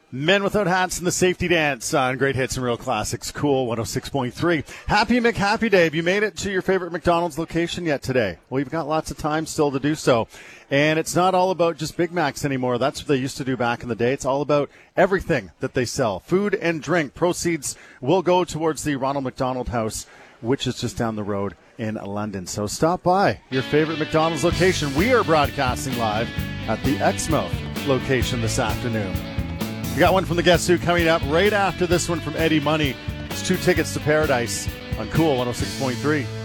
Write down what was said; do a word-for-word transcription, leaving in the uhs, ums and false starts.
Men Without Hats and the Safety Dance on Great Hits and Real Classics. Cool one oh six point three. Happy McHappy Day. Have you made it to your favorite McDonald's location yet today? Well, you've got lots of time still to do so. And it's not all about just Big Macs anymore. That's what they used to do back in the day. It's all about everything that they sell. Food and drink. Proceeds will go towards the Ronald McDonald House, which is just down the road in London. So stop by your favorite McDonald's location. We are broadcasting live at the Exmouth location this afternoon. We got one from the Guess Who coming up right after this one from Eddie Money. It's two tickets to Paradise on Cool one oh six point three.